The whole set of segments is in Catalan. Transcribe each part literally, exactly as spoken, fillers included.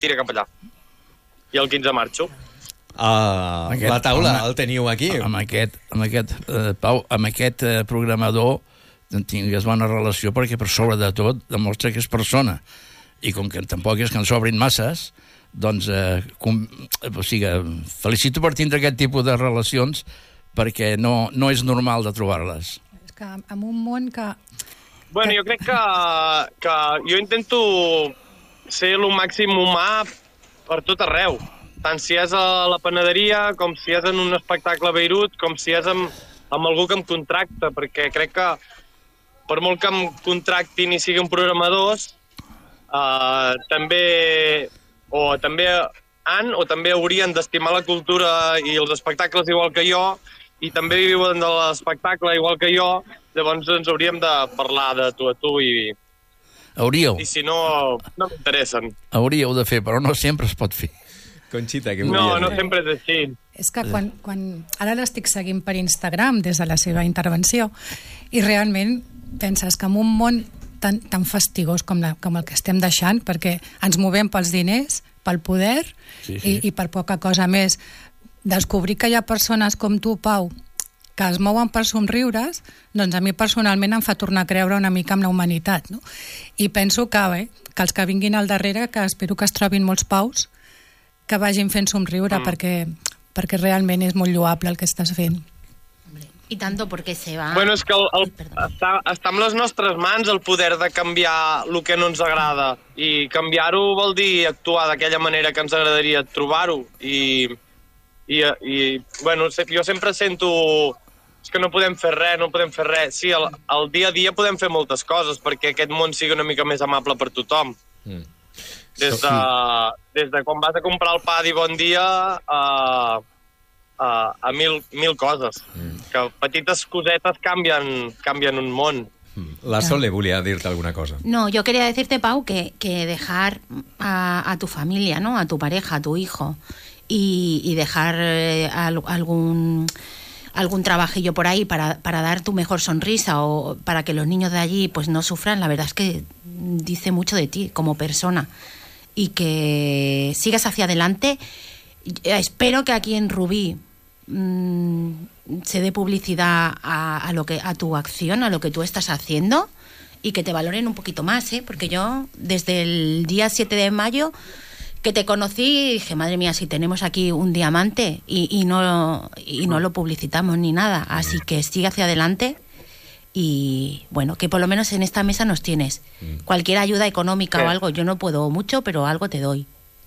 tira cap allà. I el quinze marxo. Uh, Aquest, la taula home, el teniu aquí. Amb aquest, amb aquest eh, Pau, amb aquest eh, programador tingues bona relació perquè per sobre de tot demostra que és persona. I com que tampoc és que en sobrin masses, doncs eh, com, o sigui, felicito per tindre aquest tipus de relacions perquè no, no és normal de trobar-les. És que en un món que... Bueno, jo crec que, que jo intento ser el màxim humà per tot arreu. Tant si és a la panaderia, com si és en un espectacle a Beirut, com si és amb, amb algú que em contracta, perquè crec que per molt que em contractin i siguin programadors, eh, també o també han o també haurien d'estimar la cultura i els espectacles igual que jo, i també viuen de l'espectacle igual que jo, llavors ens hauríem de parlar de tu a tu i... Hauríeu. I si no, no m'interessen. Hauríeu de fer, però no sempre es pot fer. Conxita, què No, volies no dir? sempre és així. És que quan, quan ara l'estic seguint per Instagram des de la seva intervenció i realment penses que en un món tan, tan fastigós com, la, com el que estem deixant, perquè ens movem pels diners, pel poder sí, sí. I, i per poca cosa més, descobrir que hi ha persones com tu, Pau, que es mouen per somriures, doncs a mi personalment em fa tornar a creure una mica en la humanitat, no? I penso que, bé, que els que vinguin al darrere, que espero que es trobin molts Paus, que vagin fent somriure, mm. perquè, perquè realment és molt lloable el que estàs fent. I tanto porque se va... Bueno, és que el, el, Ai, està, està amb les nostres mans el poder de canviar el que no ens agrada. I canviar-ho vol dir actuar d'aquella manera que ens agradaria trobar-ho. I, i, i bueno, jo sempre sento... És que no podem fer res, no podem fer res. Sí, el, el dia a dia podem fer moltes coses perquè aquest món sigui una mica més amable per tothom. Mm. Des de, des de quan vas a comprar el pa i bon dia a, a, a mil, mil coses. Mm. Que petites cosetes canvien, canvien un món. La Sole volia dir-te alguna cosa. No, yo quería decirte, Pau, que, que dejar a, a tu familia, ¿no? A tu pareja, a tu hijo, y, y dejar eh, al, algún... algún trabajillo por ahí para, para dar tu mejor sonrisa o para que los niños de allí pues no sufran, la verdad es que dice mucho de ti como persona y que sigas hacia adelante. Espero que aquí en Rubí mmm, se dé publicidad a, a, lo que, a tu acción, a lo que tú estás haciendo y que te valoren un poquito más, ¿eh? Porque yo desde el día siete de mayo que te conocí, dije, madre mía, si tenemos aquí un diamante y, y, no, y no lo publicitamos ni nada. Así que sigue hacia adelante y, bueno, que por lo menos en esta mesa nos tienes. Cualquier ayuda econòmica sí. o algo, yo no puedo mucho, pero algo te doy.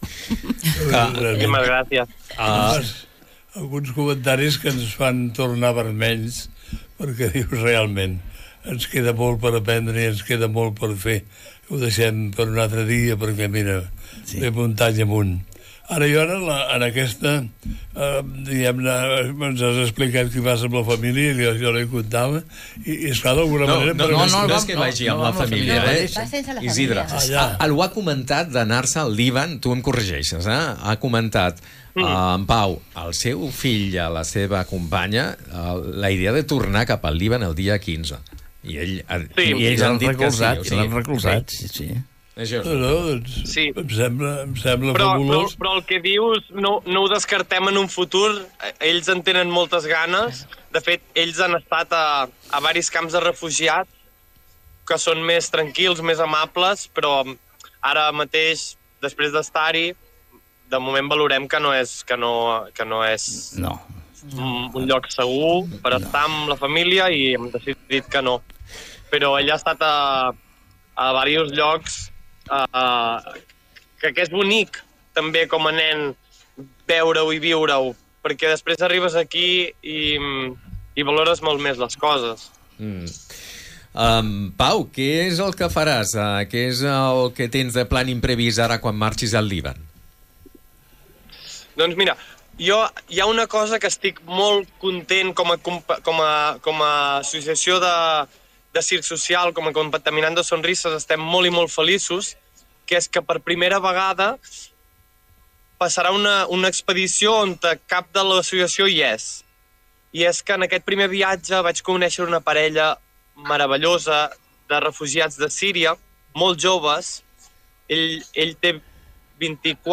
Moltíssimes gràcies. Ah. Alguns comentaris que ens fan tornar vermells, perquè dius realment, ens queda molt per aprendre i ens queda molt per fer. Ho deixem per un altre dia, perquè mira... Sí. De muntanya amunt. Ara jo ara, la, en aquesta, eh, diguem-ne, ens has explicat que vas amb la família, que jo, jo l'he contava, i, i esclar, d'alguna no, manera... No, no, no, no és que no, vagi no, amb no, la família, no, eh? Va sense la Isidre, família. ah, ho ha comentat d'anar-se al Líban, tu em corregeixes, eh? Ha comentat mm. uh, en Pau, el seu fill, a la seva companya, uh, la idea de tornar cap al Líban el dia quinze. I, ell, sí. i ells han dit que sí. O sigui, l'han recolzat, sí, sí. Això és... No, no, doncs, sí. em sembla, em sembla però, fabulós. Però, però el que dius no, no ho descartem en un futur. Ells en tenen moltes ganes. De fet, ells han estat a, a varis camps de refugiats que són més tranquils, més amables, però ara mateix, després d'estar-hi, de moment valorem que no és, que no, que no és no. un, un lloc segur per estar amb la família i hem decidit que no. Però ell ha estat a, a diversos llocs Uh, que, que és bonic també com a nen veure-ho i viure-ho, perquè després arribes aquí i, i valores molt més les coses. Mm. Um, Pau, què és el que faràs? Uh, què és el que tens de plan imprevist ara quan marxis al Líban? Doncs mira, jo hi ha una cosa que estic molt content com a, com a, com a associació de de circ social, com a Contaminando Sonrises, estem molt i molt feliços, que és que per primera vegada passarà una, una expedició on cap de l'associació hi és. I és que en aquest primer viatge vaig conèixer una parella meravellosa de refugiats de Síria, molt joves. Ell, ell té vint-i-quatre